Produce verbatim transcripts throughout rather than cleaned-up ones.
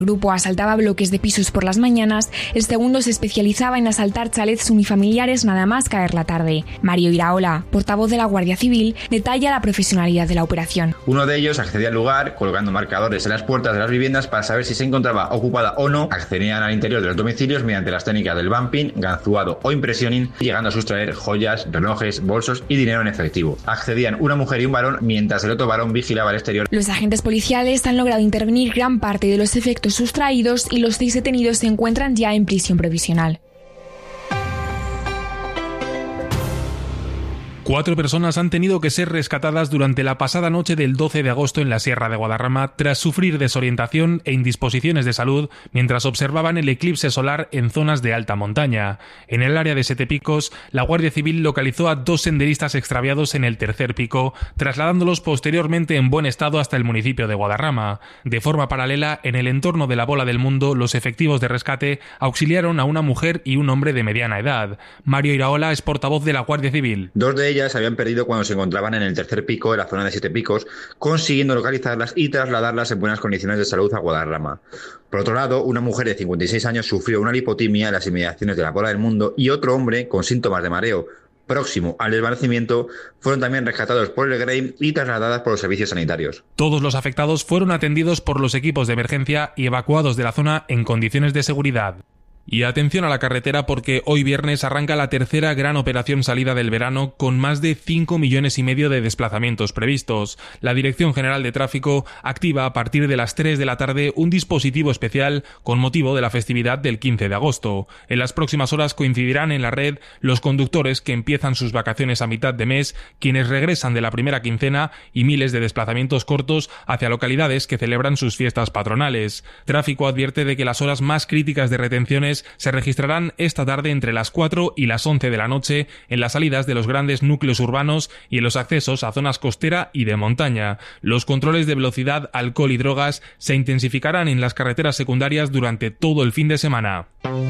El grupo asaltaba bloques de pisos por las mañanas, el segundo se especializaba en asaltar chalets unifamiliares nada más caer la tarde. Mario Iraola, portavoz de la Guardia Civil, detalla la profesionalidad de la operación. Uno de ellos accedía al lugar colocando marcadores en las puertas de las viviendas para saber si se encontraba ocupada o no. Accedían al interior de los domicilios mediante las técnicas del bumping, ganzuado o impressioning, llegando a sustraer joyas, relojes, bolsos y dinero en efectivo. Accedían una mujer y un varón mientras el otro varón vigilaba el exterior. Los agentes policiales han logrado intervenir gran parte de los efectos sustraídos y los seis detenidos se encuentran ya en prisión provisional. Cuatro personas han tenido que ser rescatadas durante la pasada noche del doce de agosto en la Sierra de Guadarrama tras sufrir desorientación e indisposiciones de salud mientras observaban el eclipse solar en zonas de alta montaña. En el área de Sete Picos, la Guardia Civil localizó a dos senderistas extraviados en el tercer pico, trasladándolos posteriormente en buen estado hasta el municipio de Guadarrama. De forma paralela, en el entorno de la Bola del Mundo, los efectivos de rescate auxiliaron a una mujer y un hombre de mediana edad. Mario Iraola es portavoz de la Guardia Civil. Dos de ellas se habían perdido cuando se encontraban en el tercer pico de la zona de Siete Picos, consiguiendo localizarlas y trasladarlas en buenas condiciones de salud a Guadarrama. Por otro lado, una mujer de cincuenta y seis años sufrió una lipotimia en las inmediaciones de la Bola del Mundo y otro hombre con síntomas de mareo próximo al desvanecimiento fueron también rescatados por el Grey y trasladadas por los servicios sanitarios. Todos los afectados fueron atendidos por los equipos de emergencia y evacuados de la zona en condiciones de seguridad. Y atención a la carretera porque hoy viernes arranca la tercera gran operación salida del verano con más de cinco millones y medio de desplazamientos previstos. La Dirección General de Tráfico activa a partir de las tres de la tarde un dispositivo especial con motivo de la festividad del quince de agosto. En las próximas horas coincidirán en la red los conductores que empiezan sus vacaciones a mitad de mes, quienes regresan de la primera quincena y miles de desplazamientos cortos hacia localidades que celebran sus fiestas patronales. Tráfico advierte de que las horas más críticas de retenciones se registrarán esta tarde entre las cuatro y las once de la noche en las salidas de los grandes núcleos urbanos y en los accesos a zonas costera y de montaña. Los controles de velocidad, alcohol y drogas se intensificarán en las carreteras secundarias durante todo el fin de semana.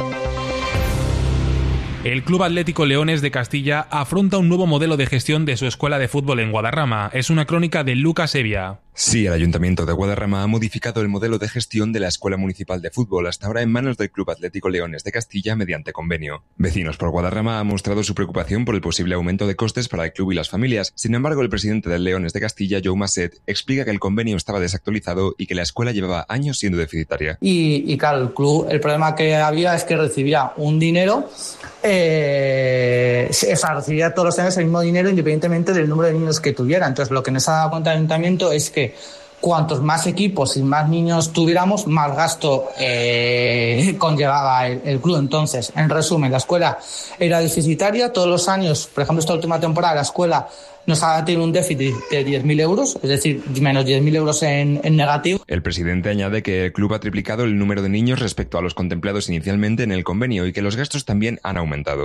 El Club Atlético Leones de Castilla afronta un nuevo modelo de gestión de su escuela de fútbol en Guadarrama. Es una crónica de Lucas Evia. Sí, el Ayuntamiento de Guadarrama ha modificado el modelo de gestión de la Escuela Municipal de Fútbol, hasta ahora en manos del Club Atlético Leones de Castilla mediante convenio. Vecinos por Guadarrama han mostrado su preocupación por el posible aumento de costes para el club y las familias. Sin embargo, el presidente del Leones de Castilla, Joe Masset, explica que el convenio estaba desactualizado y que la escuela llevaba años siendo deficitaria. Y, y claro, el club, el problema que había es que recibía un dinero, eh, o sea, recibía todos los años el mismo dinero independientemente del número de niños que tuviera. Entonces, lo que nos ha dado cuenta el Ayuntamiento es que cuantos más equipos y más niños tuviéramos, más gasto eh, conllevaba el, el club. Entonces, en resumen, la escuela era deficitaria. Todos los años, por ejemplo, esta última temporada, la escuela nos ha tenido un déficit de diez mil euros, es decir, menos diez mil euros en, en negativo. El presidente añade que el club ha triplicado el número de niños respecto a los contemplados inicialmente en el convenio y que los gastos también han aumentado.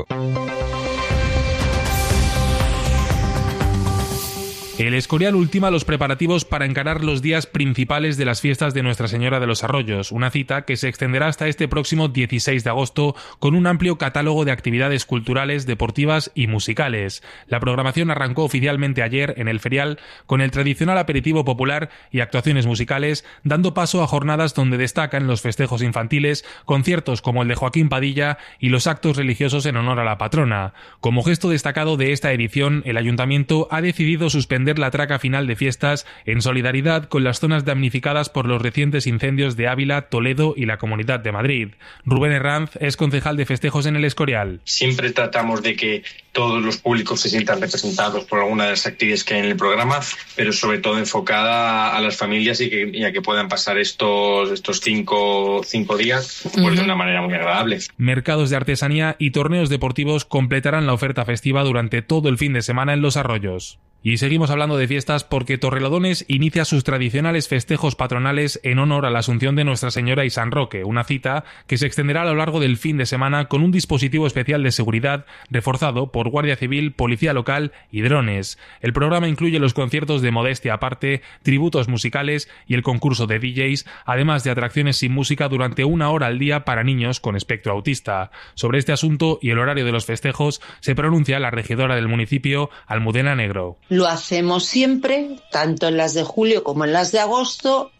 El Escorial ultima los preparativos para encarar los días principales de las fiestas de Nuestra Señora de los Arroyos, una cita que se extenderá hasta este próximo dieciséis de agosto con un amplio catálogo de actividades culturales, deportivas y musicales. La programación arrancó oficialmente ayer en el ferial con el tradicional aperitivo popular y actuaciones musicales, dando paso a jornadas donde destacan los festejos infantiles, conciertos como el de Joaquín Padilla y los actos religiosos en honor a la patrona. Como gesto destacado de esta edición, el Ayuntamiento ha decidido suspender la traca final de fiestas en solidaridad con las zonas damnificadas por los recientes incendios de Ávila, Toledo y la Comunidad de Madrid. Rubén Herranz es concejal de festejos en el Escorial. Siempre tratamos de que todos los públicos se sientan representados por alguna de las actividades que hay en el programa, pero sobre todo enfocada a las familias y, que, y a que puedan pasar estos, estos cinco, cinco días pues, uh-huh. de una manera muy agradable. Mercados de artesanía y torneos deportivos completarán la oferta festiva durante todo el fin de semana en Los Arroyos. Y seguimos hablando de fiestas porque Torrelodones inicia sus tradicionales festejos patronales en honor a la Asunción de Nuestra Señora y San Roque, una cita que se extenderá a lo largo del fin de semana con un dispositivo especial de seguridad reforzado por Guardia Civil, Policía Local y drones. El programa incluye los conciertos de modestia aparte, tributos musicales y el concurso de D Js, además de atracciones sin música durante una hora al día para niños con espectro autista. Sobre este asunto y el horario de los festejos se pronuncia la regidora del municipio, Almudena Negro. Lo hacemos siempre, tanto en las de julio como en las de agosto,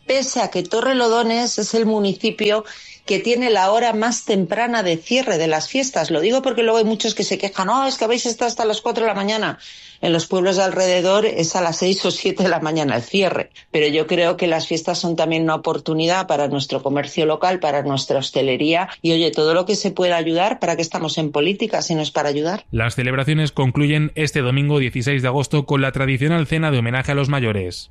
pese a que Torrelodones es el municipio que tiene la hora más temprana de cierre de las fiestas. Lo digo porque luego hay muchos que se quejan, no, es que habéis estado hasta las cuatro de la mañana. En los pueblos de alrededor es a las seis o siete de la mañana el cierre. Pero yo creo que las fiestas son también una oportunidad para nuestro comercio local, para nuestra hostelería. Y oye, todo lo que se pueda ayudar, ¿para qué estamos en política si no es para ayudar? Las celebraciones concluyen este domingo dieciséis de agosto con la tradicional cena de homenaje a los mayores.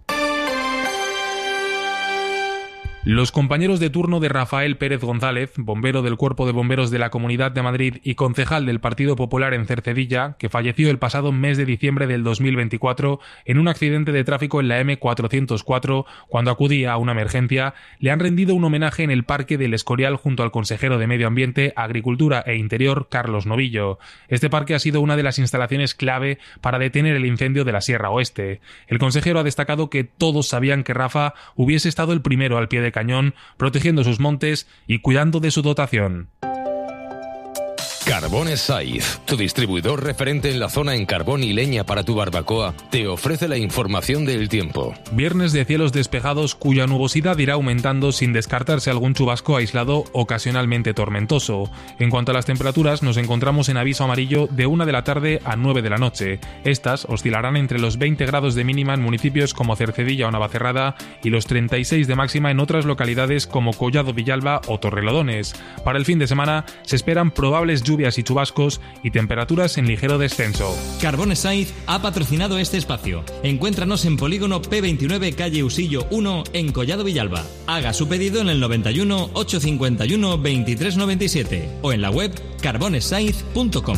Los compañeros de turno de Rafael Pérez González, bombero del Cuerpo de Bomberos de la Comunidad de Madrid y concejal del Partido Popular en Cercedilla, que falleció el pasado mes de diciembre del dos mil veinticuatro en un accidente de tráfico en la eme cuatrocientos cuatro cuando acudía a una emergencia, le han rendido un homenaje en el Parque del Escorial junto al consejero de Medio Ambiente, Agricultura e Interior, Carlos Novillo. Este parque ha sido una de las instalaciones clave para detener el incendio de la Sierra Oeste. El consejero ha destacado que todos sabían que Rafa hubiese estado el primero al pie de cañón, protegiendo sus montes y cuidando de su dotación. Carbones Saiz, tu distribuidor referente en la zona en carbón y leña para tu barbacoa, te ofrece la información del tiempo. Viernes de cielos despejados cuya nubosidad irá aumentando sin descartarse algún chubasco aislado ocasionalmente tormentoso. En cuanto a las temperaturas, nos encontramos en aviso amarillo de una de la tarde a nueve de la noche. Estas oscilarán entre los veinte grados de mínima en municipios como Cercedilla o Navacerrada y los treinta y seis de máxima en otras localidades como Collado Villalba o Torrelodones. Para el fin de semana se esperan probables lluvias lluvias y chubascos y temperaturas en ligero descenso. Carbones Saiz ha patrocinado este espacio. Encuéntranos en Polígono P veintinueve, calle Usillo uno, en Collado Villalba. Haga su pedido en el noventa y uno, ochocientos cincuenta y uno, veintitrés noventa y siete o en la web carbones saiz punto com.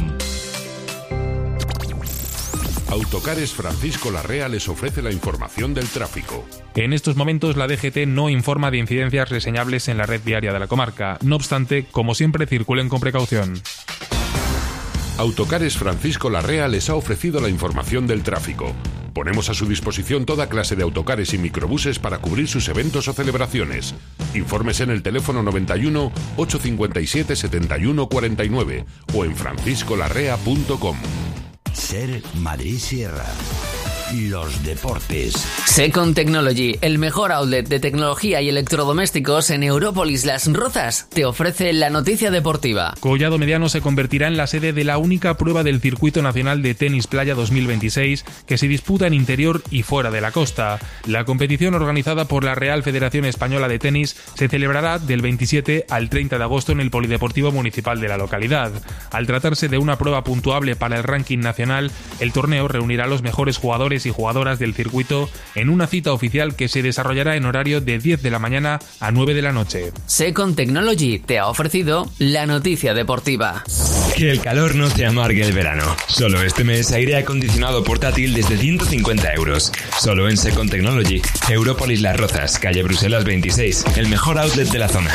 Autocares Francisco Larrea les ofrece la información del tráfico. En estos momentos la D G T no informa de incidencias reseñables en la red viaria de la comarca. No obstante, como siempre, circulen con precaución. Autocares Francisco Larrea les ha ofrecido la información del tráfico. Ponemos a su disposición toda clase de autocares y microbuses para cubrir sus eventos o celebraciones. Infórmese en el teléfono noventa y uno, ochocientos cincuenta y siete, setenta y uno cuarenta y nueve o en francisco larrea punto com. Ser Madrid Sierra. Los deportes. Second Technology, el mejor outlet de tecnología y electrodomésticos en Európolis Las Rozas, te ofrece la noticia deportiva. Collado Mediano se convertirá en la sede de la única prueba del Circuito Nacional de Tenis Playa dos mil veintiséis que se disputa en interior y fuera de la costa. La competición, organizada por la Real Federación Española de Tenis, se celebrará del veintisiete al treinta de agosto en el Polideportivo Municipal de la localidad. Al tratarse de una prueba puntuable para el ranking nacional, el torneo reunirá a los mejores jugadores y jugadoras del circuito en una cita oficial que se desarrollará en horario de diez de la mañana a nueve de la noche. Second Technology te ha ofrecido la noticia deportiva. Que el calor no te amargue el verano. Solo este mes aire acondicionado portátil desde ciento cincuenta euros. Solo en Second Technology. Európolis Las Rozas, calle Bruselas veintiséis, el mejor outlet de la zona.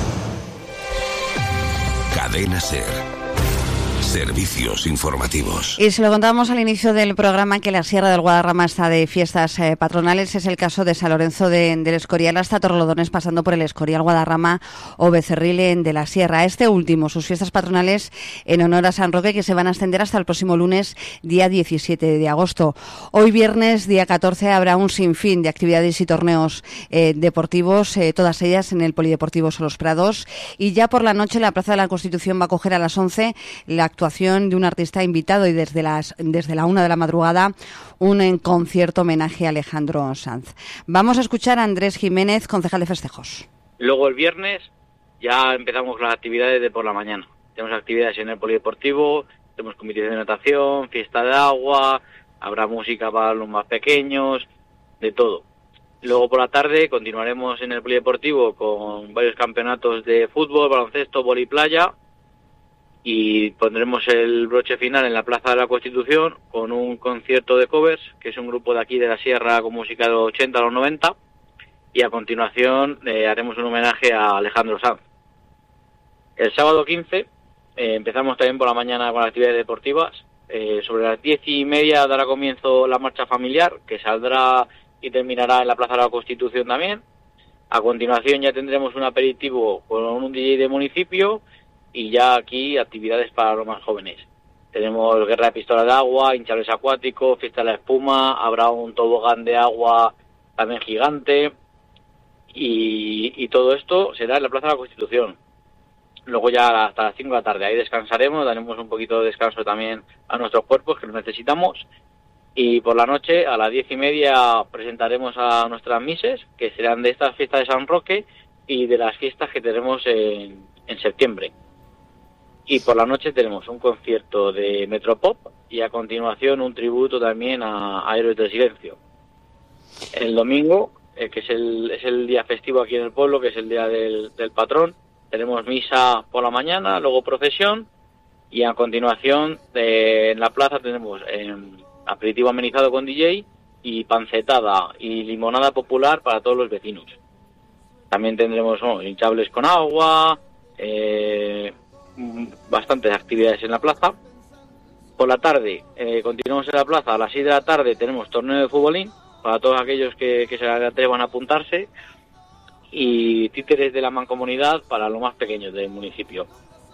Cadena Ser. Servicios informativos. Y se lo contábamos al inicio del programa que la Sierra del Guadarrama está de fiestas eh, patronales. Es el caso de San Lorenzo de, del Escorial hasta Torrelodones, pasando por el Escorial, Guadarrama o Becerril de la Sierra. Este último, sus fiestas patronales en honor a San Roque, que se van a extender hasta el próximo lunes, día diecisiete de agosto. Hoy viernes, día catorce, habrá un sinfín de actividades y torneos eh, deportivos, eh, todas ellas en el Polideportivo Solos Prados. Y ya por la noche la Plaza de la Constitución va a acoger a las once la actuación de un artista invitado y desde las desde la una de la madrugada un en concierto homenaje a Alejandro Sanz. Vamos a escuchar a Andrés Jiménez, concejal de festejos. Luego el viernes ya empezamos las actividades de por la mañana. Tenemos actividades en el polideportivo, tenemos comité de natación, fiesta de agua, habrá música para los más pequeños, de todo. Luego por la tarde continuaremos en el polideportivo con varios campeonatos de fútbol, baloncesto, vóley playa. Y pondremos el broche final en la Plaza de la Constitución con un concierto de covers, que es un grupo de aquí de la Sierra con música de los ochenta a los noventa, y a continuación eh, haremos un homenaje a Alejandro Sanz. El sábado quince eh, empezamos también por la mañana con las actividades deportivas. Eh, sobre las diez y media dará comienzo la marcha familiar, que saldrá y terminará en la Plaza de la Constitución también. A continuación ya tendremos un aperitivo con un D J de municipio, y ya aquí actividades para los más jóvenes. Tenemos guerra de pistolas de agua, hinchables acuáticos, fiesta de la espuma, habrá un tobogán de agua también gigante y, y todo esto será en la Plaza de la Constitución. Luego ya hasta las cinco de la tarde, ahí descansaremos, daremos un poquito de descanso también a nuestros cuerpos, que lo necesitamos. Y por la noche, a las diez y media, presentaremos a nuestras mises, que serán de estas fiestas de San Roque y de las fiestas que tenemos en, en septiembre. Y por la noche tenemos un concierto de Metropop y a continuación un tributo también a, a Héroes del Silencio. El domingo, eh, que es el, es el día festivo aquí en el pueblo, que es el día del, del patrón, tenemos misa por la mañana, luego procesión y a continuación de, en la plaza tenemos eh, aperitivo amenizado con D J y pancetada y limonada popular para todos los vecinos. También tendremos oh, hinchables con agua, eh, bastantes actividades en la plaza. Por la tarde eh, continuamos en la plaza, a las seis de la tarde tenemos torneo de futbolín para todos aquellos que, que se atrevan a apuntarse y títeres de la mancomunidad para los más pequeños del municipio.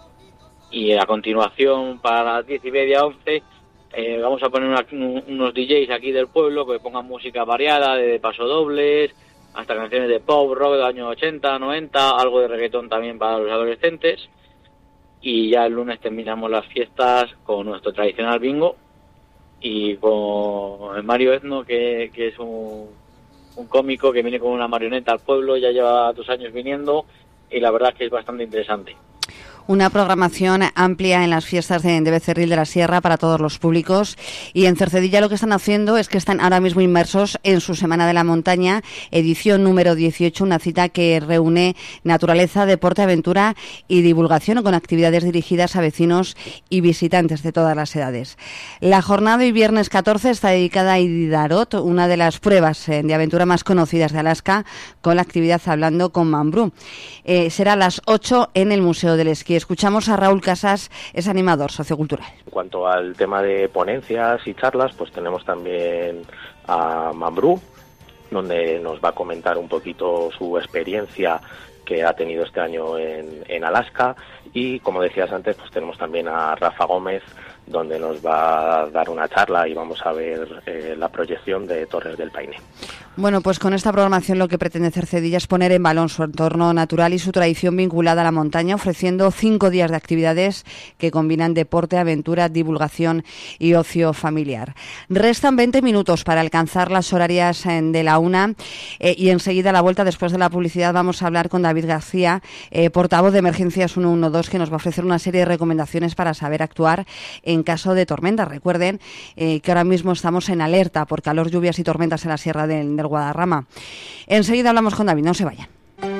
Y a continuación, para las diez y media, once, eh, vamos a poner una, unos D Js aquí del pueblo que pongan música variada, de pasodobles, hasta canciones de pop, rock de los años ochenta, noventa, algo de reggaetón también para los adolescentes. Y ya el lunes terminamos las fiestas con nuestro tradicional bingo y con Mario Ezno, que, que es un, un cómico que viene con una marioneta al pueblo, ya lleva dos años viniendo y la verdad es que es bastante interesante. Una programación amplia en las fiestas de, de Becerril de la Sierra para todos los públicos. Y en Cercedilla lo que están haciendo es que están ahora mismo inmersos en su Semana de la Montaña, edición número dieciocho, una cita que reúne naturaleza, deporte, aventura y divulgación con actividades dirigidas a vecinos y visitantes de todas las edades. La jornada de hoy, viernes catorce, está dedicada a Iditarod, una de las pruebas de aventura más conocidas de Alaska, con la actividad Hablando con Mambrú. Eh, será a las ocho en el Museo del Esquí. Escuchamos a Raúl Casas, es animador sociocultural. En cuanto al tema de ponencias y charlas, pues tenemos también a Mambrú, donde nos va a comentar un poquito su experiencia que ha tenido este año en, en Alaska. Y como decías antes, pues tenemos también a Rafa Gómez, donde nos va a dar una charla y vamos a ver eh, la proyección de Torres del Paine. Bueno, pues con esta programación lo que pretende Cercedilla es poner en valor su entorno natural y su tradición vinculada a la montaña, ofreciendo cinco días de actividades que combinan deporte, aventura, divulgación y ocio familiar. Restan veinte minutos para alcanzar las horarias de la una eh, y enseguida a la vuelta, después de la publicidad, vamos a hablar con David García, eh, portavoz de Emergencias ciento doce, que nos va a ofrecer una serie de recomendaciones para saber actuar en caso de tormenta. Recuerden eh, que ahora mismo estamos en alerta por calor, lluvias y tormentas en la Sierra del, del Guadarrama. Enseguida hablamos con David, no se vayan.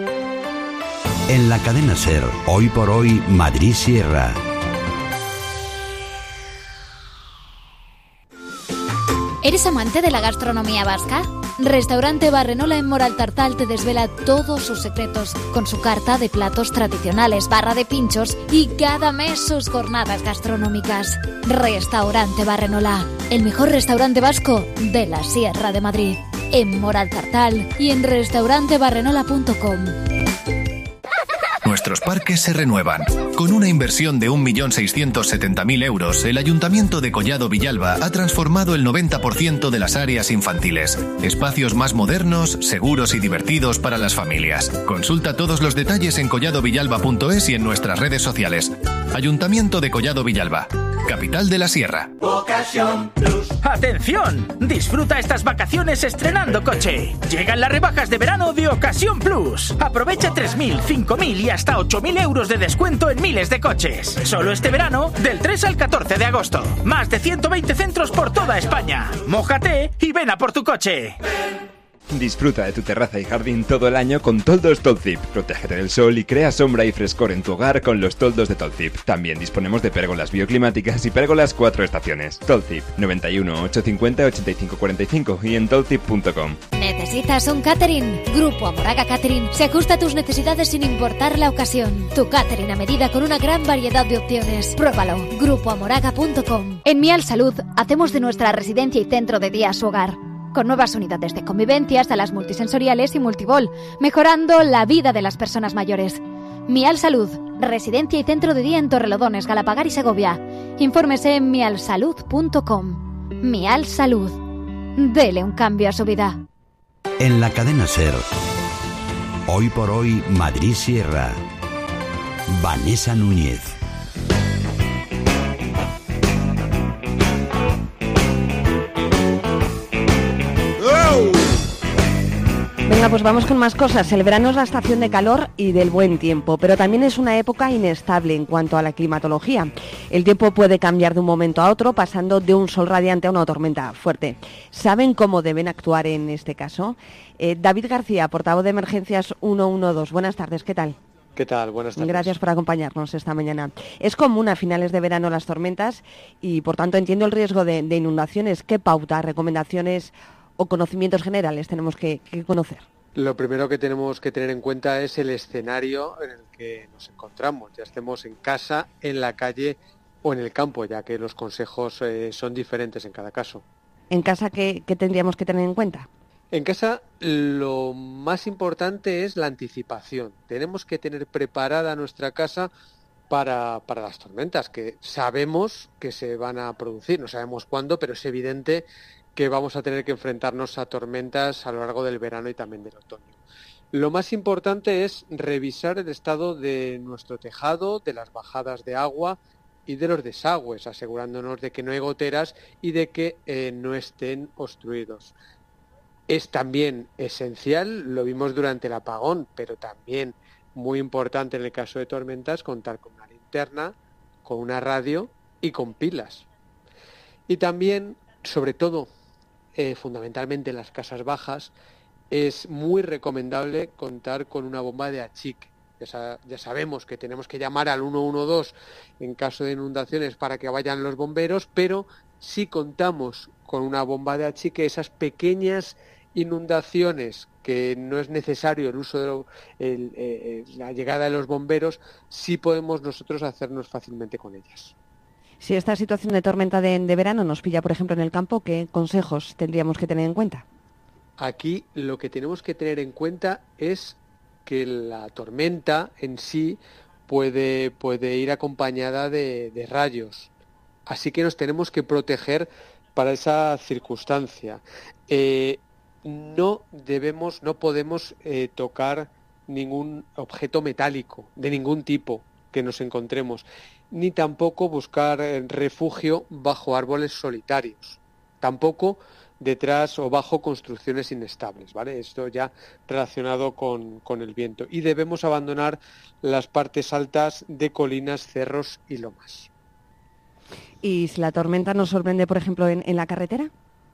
En la cadena SER, hoy por hoy, Madrid Sierra. ¿Eres amante de la gastronomía vasca? Restaurante Barrenola en Moraltartal te desvela todos sus secretos con su carta de platos tradicionales, barra de pinchos y cada mes sus jornadas gastronómicas. Restaurante Barrenola, el mejor restaurante vasco de la Sierra de Madrid. En Moraltartal y en restaurante barrenola punto com. Nuestros parques se renuevan. Con una inversión de un millón seiscientos setenta mil euros, el Ayuntamiento de Collado Villalba ha transformado el noventa por ciento de las áreas infantiles. Espacios más modernos, seguros y divertidos para las familias. Consulta todos los detalles en collado villalba punto es y en nuestras redes sociales. Ayuntamiento de Collado Villalba, capital de la Sierra. Ocasión Plus. ¡Atención! Disfruta estas vacaciones estrenando coche. Llegan las rebajas de verano de Ocasión Plus. Aprovecha tres mil, cinco mil y hasta ocho mil euros de descuento en miles de coches. Solo este verano, del tres al catorce de agosto. Más de ciento veinte centros por toda España. Mójate y ven a por tu coche. Disfruta de tu terraza y jardín todo el año con toldos Tolzip. Protégete del sol y crea sombra y frescor en tu hogar con los toldos de Tolzip. También disponemos de pérgolas bioclimáticas y pérgolas cuatro estaciones. Tolzip, noventa y uno, ochocientos cincuenta, ochenta y cinco cuarenta y cinco y en tolzip punto com. ¿Necesitas un catering? Grupo Amoraga Catering se ajusta a tus necesidades sin importar la ocasión. Tu catering a medida con una gran variedad de opciones. Pruébalo. grupo amoraga punto com. En Mial Salud hacemos de nuestra residencia y centro de día su hogar, con nuevas unidades de convivencia, salas multisensoriales y multibol, mejorando la vida de las personas mayores. Mial Salud, residencia y centro de día en Torrelodones, Galapagar y Segovia. Infórmese en mial salud punto com. Mial Salud. Dele un cambio a su vida. En la cadena SER, Hoy por hoy, Madrid Sierra. Vanessa Núñez. Venga, pues vamos con más cosas. El verano es la estación de calor y del buen tiempo, pero también es una época inestable en cuanto a la climatología. El tiempo puede cambiar de un momento a otro, pasando de un sol radiante a una tormenta fuerte. ¿Saben cómo deben actuar en este caso? Eh, David García, portavoz de Emergencias ciento doce. Buenas tardes, ¿qué tal? ¿Qué tal? Buenas tardes. Gracias por acompañarnos esta mañana. Es común a finales de verano las tormentas y, por tanto, entiendo el riesgo de, de inundaciones. ¿Qué pautas, recomendaciones o conocimientos generales tenemos que, que conocer? Lo primero que tenemos que tener en cuenta es el escenario en el que nos encontramos, ya estemos en casa, en la calle o en el campo, ya que los consejos eh, son diferentes en cada caso. ¿En casa qué, qué tendríamos que tener en cuenta? En casa lo más importante es la anticipación. Tenemos que tener preparada nuestra casa para, para las tormentas, que sabemos que se van a producir, no sabemos cuándo, pero es evidente que vamos a tener que enfrentarnos a tormentas a lo largo del verano y también del otoño. Lo más importante es revisar el estado de nuestro tejado, de las bajadas de agua y de los desagües, asegurándonos de que no hay goteras y de que eh, no estén obstruidos. Es también esencial, lo vimos durante el apagón, pero también muy importante en el caso de tormentas, contar con una linterna, con una radio y con pilas. Y también, sobre todo, Eh, fundamentalmente en las casas bajas, es muy recomendable contar con una bomba de achique. Ya, sa- ya sabemos que tenemos que llamar al ciento doce en caso de inundaciones para que vayan los bomberos, pero si contamos con una bomba de achique, esas pequeñas inundaciones que no es necesario el uso de lo, el, eh, la llegada de los bomberos, sí podemos nosotros hacernos fácilmente con ellas. Si esta situación de tormenta de, de verano nos pilla, por ejemplo, en el campo, ¿qué consejos tendríamos que tener en cuenta? Aquí lo que tenemos que tener en cuenta es que la tormenta en sí puede, puede ir acompañada de, de rayos. Así que nos tenemos que proteger para esa circunstancia. Eh, no debemos, no podemos eh, tocar ningún objeto metálico de ningún tipo que nos encontremos, ni tampoco buscar refugio bajo árboles solitarios, tampoco detrás o bajo construcciones inestables, ¿vale? Esto ya relacionado con, con el viento. Y debemos abandonar las partes altas de colinas, cerros y lomas. ¿Y si la tormenta nos sorprende, por ejemplo, en, en la carretera?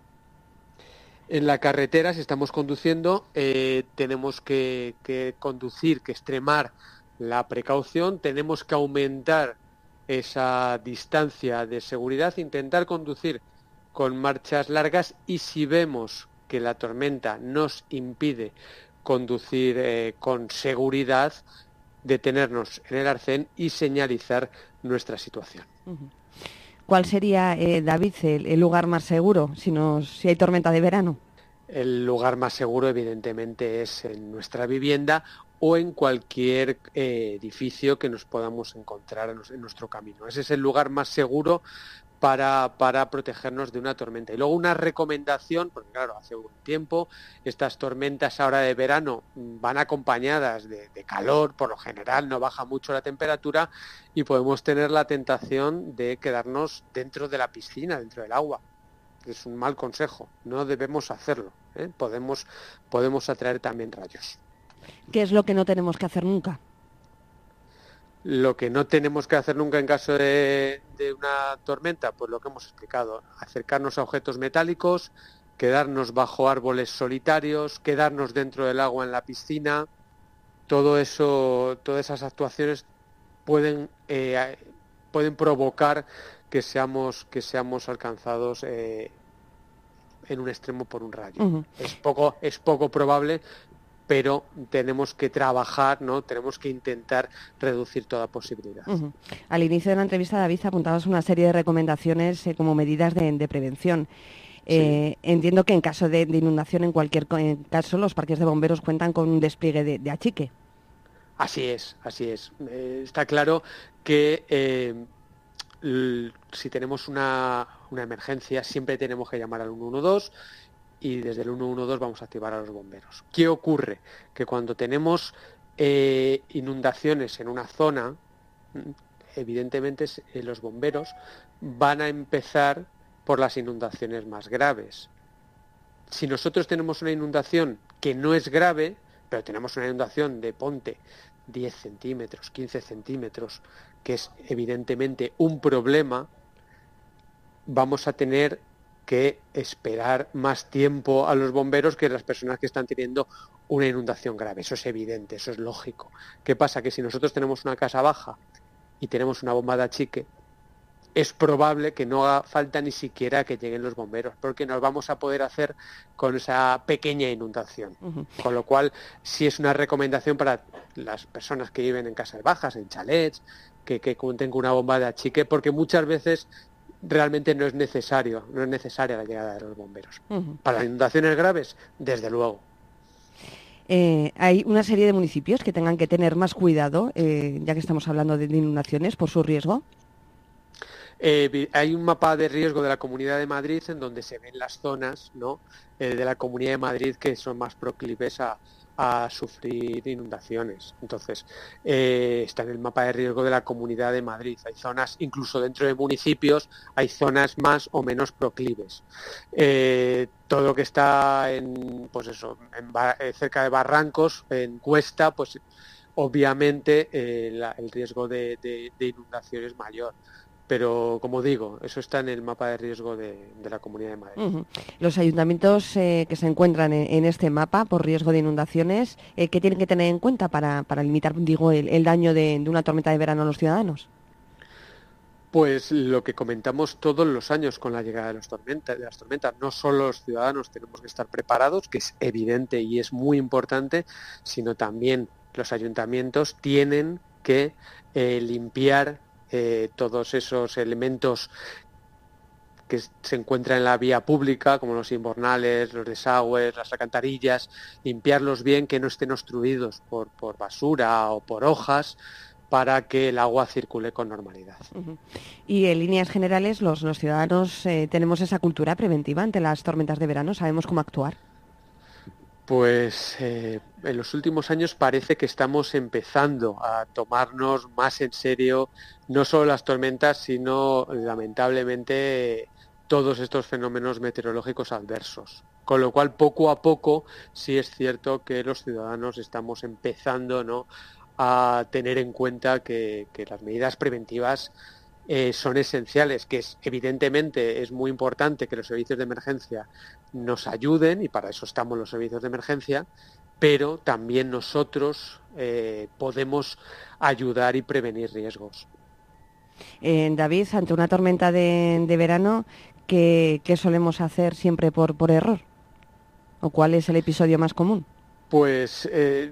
En la carretera, si estamos conduciendo, eh, tenemos que, que conducir, que extremar la precaución, tenemos que aumentar esa distancia de seguridad, intentar conducir con marchas largas y si vemos que la tormenta nos impide conducir eh, con seguridad, detenernos en el arcén y señalizar nuestra situación. Uh-huh. ¿Cuál sería, eh, David, el, el lugar más seguro si, nos, si hay tormenta de verano? El lugar más seguro, evidentemente, es en nuestra vivienda o en cualquier eh, edificio que nos podamos encontrar en, en nuestro camino. Ese es el lugar más seguro para, para protegernos de una tormenta. Y luego una recomendación, porque claro, hace un tiempo, estas tormentas ahora de verano van acompañadas de, de calor, por lo general no baja mucho la temperatura y podemos tener la tentación de quedarnos dentro de la piscina, dentro del agua. Es un mal consejo, no debemos hacerlo, ¿eh? Podemos, podemos atraer también rayos. ¿Qué es lo que no tenemos que hacer nunca? Lo que no tenemos que hacer nunca en caso de, de una tormenta, pues lo que hemos explicado, acercarnos a objetos metálicos, quedarnos bajo árboles solitarios, quedarnos dentro del agua en la piscina, todo eso, todas esas actuaciones pueden, eh, pueden provocar que seamos, que seamos alcanzados eh, en un extremo por un rayo. Uh-huh. Es poco, es poco probable, pero tenemos que trabajar, ¿no? Tenemos que intentar reducir toda posibilidad. Uh-huh. Al inicio de la entrevista, David, apuntabas una serie de recomendaciones eh, como medidas de, de prevención. Eh, sí. Entiendo que en caso de, de inundación, en cualquier caso, los parques de bomberos cuentan con un despliegue de, de achique. Así es, así es. Eh, está claro que eh, l- si tenemos una, una emergencia, siempre tenemos que llamar al ciento doce. y desde el uno uno dos vamos a activar a los bomberos. ¿Qué ocurre? Que cuando tenemos eh, inundaciones en una zona, evidentemente eh, los bomberos van a empezar por las inundaciones más graves. Si nosotros tenemos una inundación que no es grave, pero tenemos una inundación de, ponte, diez centímetros, quince centímetros, que es evidentemente un problema, vamos a tener que esperar más tiempo a los bomberos que las personas que están teniendo una inundación grave. Eso es evidente, eso es lógico. ¿Qué pasa? Que si nosotros tenemos una casa baja y tenemos una bomba de achique, es probable que no haga falta ni siquiera que lleguen los bomberos, porque nos vamos a poder hacer con esa pequeña inundación. Uh-huh. Con lo cual, sí es una recomendación para las personas que viven en casas bajas, en chalets, que, que cuenten con una bomba de achique, porque muchas veces realmente no es necesario, no es necesaria la llegada de los bomberos. Uh-huh. Para las inundaciones graves, desde luego. Eh, hay una serie de municipios que tengan que tener más cuidado, eh, ya que estamos hablando de inundaciones, por su riesgo. Eh, hay un mapa de riesgo de la Comunidad de Madrid en donde se ven las zonas, ¿no?, eh, de la Comunidad de Madrid que son más proclives a, a sufrir inundaciones. Entonces, eh, está en el mapa de riesgo de la Comunidad de Madrid. Hay zonas, incluso dentro de municipios, hay zonas más o menos proclives. Eh, todo lo que está en, pues eso, en, eh, cerca de barrancos, en cuesta, pues obviamente eh, la, el riesgo de, de, de inundación es mayor. Pero, como digo, eso está en el mapa de riesgo de, de la Comunidad de Madrid. Uh-huh. Los ayuntamientos eh, que se encuentran en, en este mapa por riesgo de inundaciones, eh, ¿qué tienen que tener en cuenta para, para limitar, digo, el, el daño de, de una tormenta de verano a los ciudadanos? Pues lo que comentamos todos los años con la llegada de, los tormentas, de las tormentas. No solo los ciudadanos tenemos que estar preparados, que es evidente y es muy importante, sino también los ayuntamientos tienen que eh, limpiar Eh, todos esos elementos que se encuentran en la vía pública, como los invernales, los desagües, las alcantarillas, limpiarlos bien, que no estén obstruidos por, por basura o por hojas, para que el agua circule con normalidad. Uh-huh. Y en líneas generales, los, los ciudadanos eh, tenemos esa cultura preventiva ante las tormentas de verano, ¿sabemos cómo actuar? Pues eh, en los últimos años parece que estamos empezando a tomarnos más en serio no solo las tormentas, sino lamentablemente todos estos fenómenos meteorológicos adversos. Con lo cual, poco a poco, sí es cierto que los ciudadanos estamos empezando, ¿no?, a tener en cuenta que, que las medidas preventivas eh, son esenciales, que es, evidentemente es muy importante que los servicios de emergencia nos ayuden, y para eso estamos los servicios de emergencia, pero también nosotros eh, podemos ayudar y prevenir riesgos. Eh, David, ante una tormenta de, de verano, ¿qué, ¿qué solemos hacer siempre por, por error? ¿O cuál es el episodio más común? Pues eh,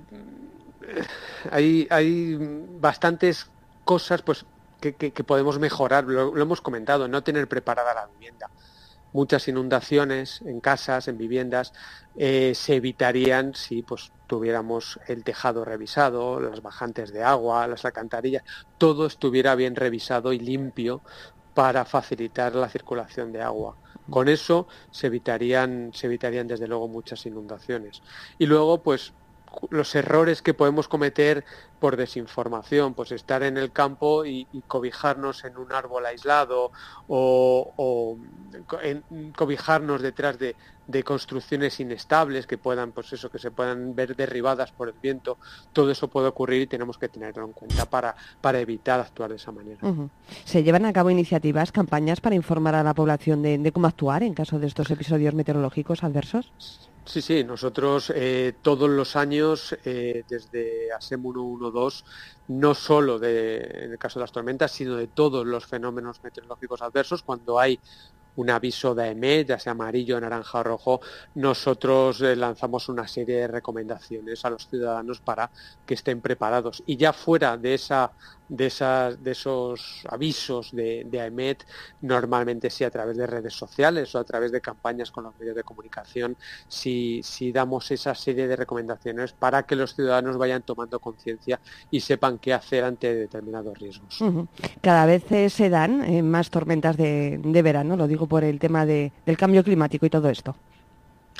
hay, hay bastantes cosas pues que, que, que podemos mejorar, lo, lo hemos comentado, no tener preparada la vivienda. Muchas inundaciones en casas, en viviendas, eh, se evitarían si pues tuviéramos el tejado revisado, las bajantes de agua, las alcantarillas, todo estuviera bien revisado y limpio para facilitar la circulación de agua. Con eso se evitarían, se evitarían desde luego muchas inundaciones. Y luego, pues, los errores que podemos cometer por desinformación, pues estar en el campo y, y cobijarnos en un árbol aislado o, o en, cobijarnos detrás de, de construcciones inestables que puedan, pues eso, que se puedan ver derribadas por el viento. Todo eso puede ocurrir y tenemos que tenerlo en cuenta para, para evitar actuar de esa manera. Uh-huh. ¿Se llevan a cabo iniciativas, campañas para informar a la población de, de cómo actuar en caso de estos episodios meteorológicos adversos? Sí, sí, nosotros eh, todos los años, eh, desde ASEM uno uno dos, no solo de, en el caso de las tormentas, sino de todos los fenómenos meteorológicos adversos, cuando hay un aviso de A E M E T, ya sea amarillo, naranja o rojo, nosotros eh, lanzamos una serie de recomendaciones a los ciudadanos para que estén preparados. Y ya fuera de esa de esas de esos avisos de, de A E M E T, normalmente sí a través de redes sociales o a través de campañas con los medios de comunicación, sí, sí damos esa serie de recomendaciones para que los ciudadanos vayan tomando conciencia y sepan qué hacer ante determinados riesgos. Uh-huh. Cada vez eh, se dan eh, más tormentas de, de verano, lo digo por el tema de, del cambio climático y todo esto.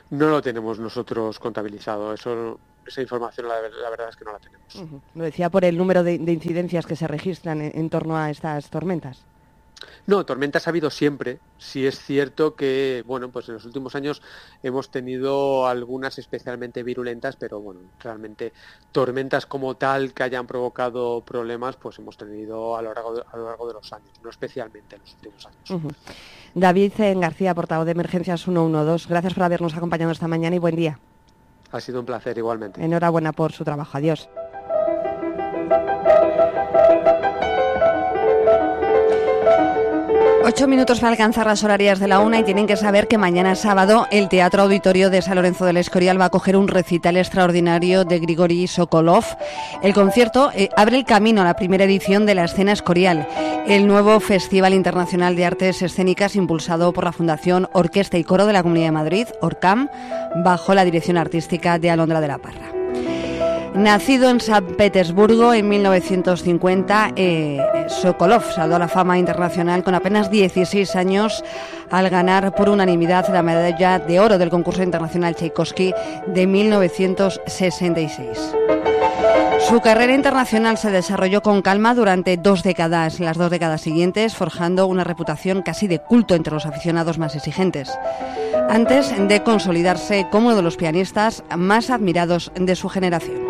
no lo tenemos nosotros contabilizado. Eso, esa información la, la verdad es que no la tenemos. Uh-huh. Lo decía por el número de, de incidencias que se registran en, en torno a estas tormentas. No, tormentas ha habido siempre. Sí es cierto que, bueno, pues en los últimos años hemos tenido algunas especialmente virulentas, pero bueno, realmente tormentas como tal que hayan provocado problemas, pues hemos tenido a lo largo de, a lo largo de los años, no especialmente en los últimos años. Uh-huh. David García, portavoz de Emergencias ciento doce, gracias por habernos acompañado esta mañana y buen día. Ha sido un placer igualmente. Enhorabuena por su trabajo. Adiós. Ocho minutos para alcanzar las horarias de la una y tienen que saber que mañana sábado el Teatro Auditorio de San Lorenzo del Escorial va a acoger un recital extraordinario de Grigori Sokolov. El concierto eh, abre el camino a la primera edición de la Escena Escorial, el nuevo Festival Internacional de Artes Escénicas impulsado por la Fundación Orquesta y Coro de la Comunidad de Madrid, Orcam, bajo la dirección artística de Alondra de la Parra. Nacido en San Petersburgo en mil novecientos cincuenta, eh, Sokolov saltó a la fama internacional con apenas dieciséis años al ganar por unanimidad la medalla de oro del concurso internacional Tchaikovsky de mil novecientos sesenta y seis. Su carrera internacional se desarrolló con calma durante dos décadas, las dos décadas siguientes, forjando una reputación casi de culto entre los aficionados más exigentes, antes de consolidarse como uno de los pianistas más admirados de su generación.